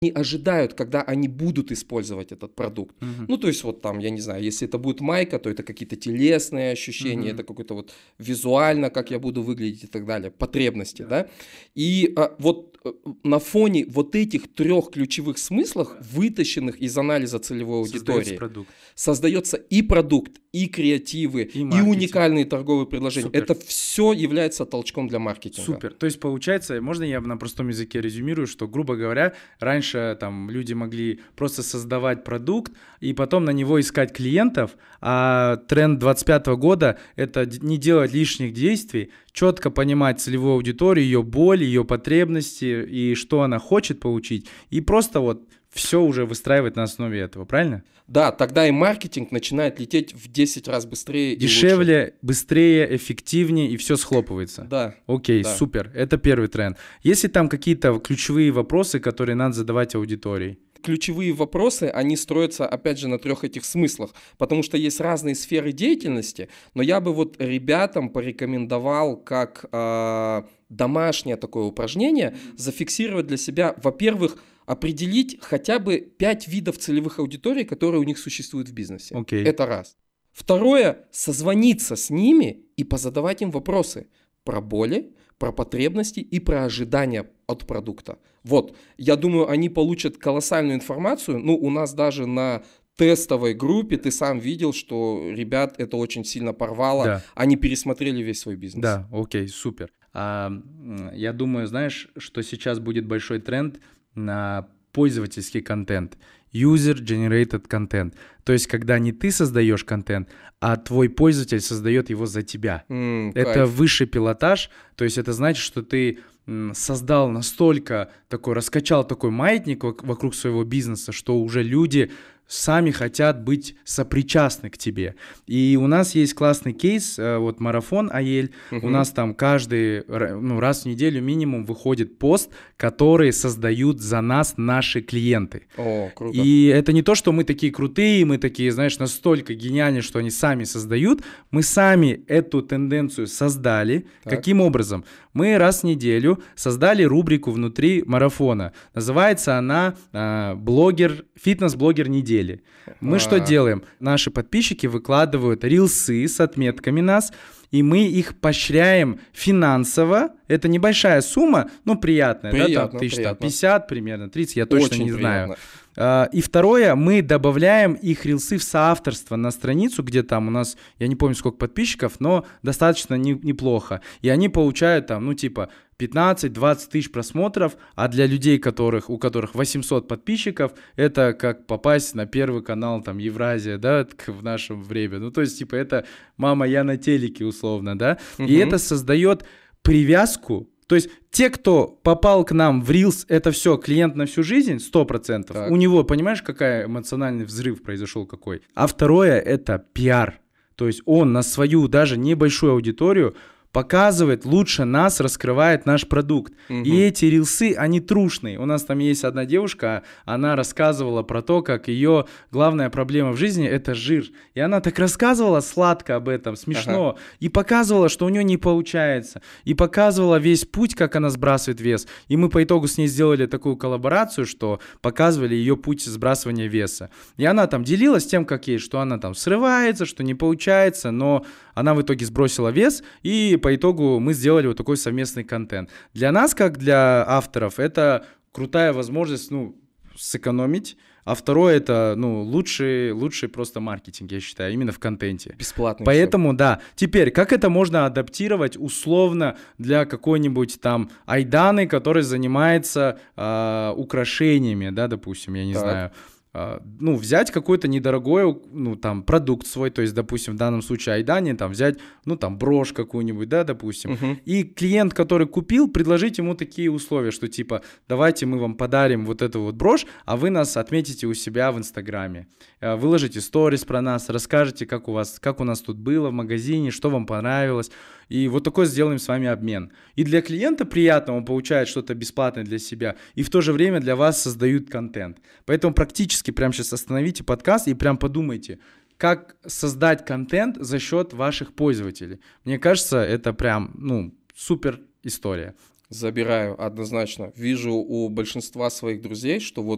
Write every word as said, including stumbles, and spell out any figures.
они ожидают, когда они будут использовать этот продукт. Мгм. Ну, то есть вот там, я не знаю, если это будет майка, то это какие-то телесные ощущения, Мгм. это какой-то вот визуально, как я буду выглядеть и так далее, потребности, да. И а, вот э, на фоне вот этих трех ключевых смыслов, вытащенных из анализа целевой Создается аудитории, продукт. создается и продукт, и креативы, И и, маркетинг. уникальные торговые предложения. Супер. Это все является толчком для маркетинга. Супер. То есть получается, можно я на простом языке резюмирую, что, грубо говоря, раньше там люди могли просто создавать продукт и потом на него искать клиентов, а тренд двадцать пятого года — это д- не делать лишних действий, четко понимать целевую аудиторию, ее боль, ее потребности и что она хочет получить, и просто вот все уже выстраивать на основе этого, правильно? Да, тогда и маркетинг начинает лететь в десять раз быстрее и лучше. Дешевле, быстрее, эффективнее, и все схлопывается. Да. Окей, Да. супер. Это первый тренд. Есть ли там какие-то ключевые вопросы, которые надо задавать аудитории? Ключевые вопросы, они строятся, опять же, на трех этих смыслах, потому что есть разные сферы деятельности, но я бы вот ребятам порекомендовал как э, домашнее такое упражнение зафиксировать для себя, во-первых, определить хотя бы пять видов целевых аудиторий, которые у них существуют в бизнесе. Окей. Это раз. Второе, созвониться с ними и позадавать им вопросы про боли, про потребности и про ожидания от продукта. Вот, я думаю, они получат колоссальную информацию. Ну, у нас даже на тестовой группе ты сам видел, что ребят это очень сильно порвало. Да. Они пересмотрели весь свой бизнес. Да, окей, супер. А, м, я думаю, знаешь, что сейчас будет большой тренд на пользовательский контент. User-generated content. То есть, когда не ты создаешь контент, а твой пользователь создает его за тебя. М, Это кайф. высший пилотаж, то есть это значит, что ты м, создал настолько такой, раскачал такой маятник вок- вокруг своего бизнеса, что уже люди сами хотят быть сопричастны к тебе. И у нас есть классный кейс, э, вот марафон АЕЛь, у Мгм. нас там каждый ра- ну, раз в неделю минимум выходит пост, который создают за нас наши клиенты. О, круто. И это не то, что мы такие крутые, мы такие, знаешь, настолько гениальные, что они сами создают. Мы сами эту тенденцию создали. Так. Каким образом? Мы раз в неделю создали рубрику внутри марафона. Называется она а, блогер, фитнес-блогер недели. Мы что А. делаем? Наши подписчики выкладывают рилсы с отметками нас, и мы их поощряем финансово. Это небольшая сумма, но приятная, да, там Приятно, тысяч там, приятно. пятьдесят примерно, тридцать, я точно Очень не знаю. приятно. А, И второе, мы добавляем их рилсы в соавторство на страницу, где там у нас, я не помню сколько подписчиков, но достаточно не- неплохо. И они получают там, ну типа пятнадцать-двадцать тысяч просмотров, а для людей, которых, у которых восемьсот подписчиков, это как попасть на первый канал там Евразия, да, к- в нашем время. Ну то есть типа это «мама, я на телеке» условно, да. И Мгм. это создает привязку. То есть те, кто попал к нам в Reels, это все клиент на всю жизнь, сто процентов. Так. У него, понимаешь, какой эмоциональный взрыв произошел какой. А второе – это пиар. То есть он на свою даже небольшую аудиторию показывает, лучше нас раскрывает наш продукт. Мгм. И эти рилсы, они трушные. У нас там есть одна девушка, она рассказывала про то, как ее главная проблема в жизни – это жир. И она так рассказывала сладко об этом, смешно. И показывала, что у нее не получается. И показывала весь путь, как она сбрасывает вес. И мы по итогу с ней сделали такую коллаборацию, что показывали ее путь сбрасывания веса. И она там делилась тем, как ей, что она там срывается, что не получается, но она в итоге сбросила вес, и по итогу мы сделали вот такой совместный контент. Для нас, как для авторов, это крутая возможность, ну, сэкономить. А второе, это, ну, лучший, лучший просто маркетинг, я считаю, именно в контенте. Бесплатно. Поэтому, да. Теперь, как это можно адаптировать условно для какой-нибудь там Айданы, который занимается а, украшениями, да, допустим, я не Так. знаю. А, ну, взять какой-то недорогой, ну, там, продукт свой, то есть, допустим, в данном случае Айдане, там, взять, ну, там, брошь какую-нибудь, да, допустим. Мгм. И клиент, который купил, предложить ему такие условия, что типа, давайте мы вам подарим вот эту вот брошь, а вы нас отметите у себя в Инстаграме. Э, Выложите сторис про нас, расскажете, как у вас, как у нас тут было в магазине, что вам понравилось. И вот такой сделаем с вами обмен. И для клиента приятно, он получает что-то бесплатное для себя, и в то же время для вас создают контент. Поэтому практически прямо сейчас остановите подкаст и прям подумайте, как создать контент за счет ваших пользователей. Мне кажется, это прям, ну, супер история. Забираю однозначно. Вижу у большинства своих друзей, что вот